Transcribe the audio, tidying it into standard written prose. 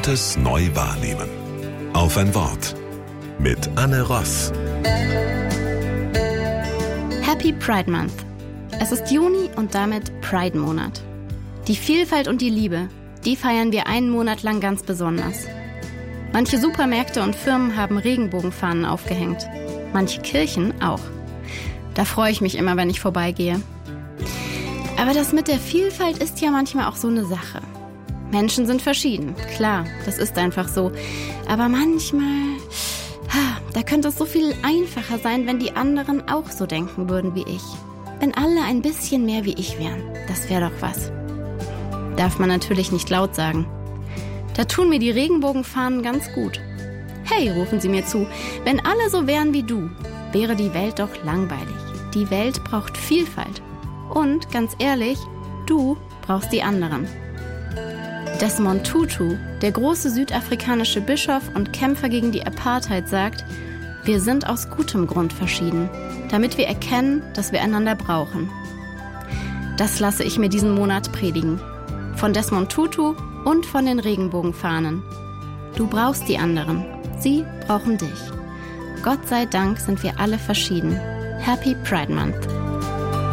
Buntes neu wahrnehmen. Auf ein Wort. Mit Anne Ross. Happy Pride Month. Es ist Juni und damit Pride-Monat. Die Vielfalt und die Liebe, die feiern wir einen Monat lang ganz besonders. Manche Supermärkte und Firmen haben Regenbogenfahnen aufgehängt. Manche Kirchen auch. Da freue ich mich immer, wenn ich vorbeigehe. Aber das mit der Vielfalt ist ja manchmal auch so eine Sache. Menschen sind verschieden, klar, das ist einfach so. Aber manchmal, da könnte es so viel einfacher sein, wenn die anderen auch so denken würden wie ich. Wenn alle ein bisschen mehr wie ich wären, das wäre doch was. Darf man natürlich nicht laut sagen. Da tun mir die Regenbogenfahnen ganz gut. Hey, rufen sie mir zu, wenn alle so wären wie du, wäre die Welt doch langweilig. Die Welt braucht Vielfalt. Und, ganz ehrlich, du brauchst die anderen. Desmond Tutu, der große südafrikanische Bischof und Kämpfer gegen die Apartheid, sagt, wir sind aus gutem Grund verschieden, damit wir erkennen, dass wir einander brauchen. Das lasse ich mir diesen Monat predigen. Von Desmond Tutu und von den Regenbogenfahnen. Du brauchst die anderen. Sie brauchen dich. Gott sei Dank sind wir alle verschieden. Happy Pride Month.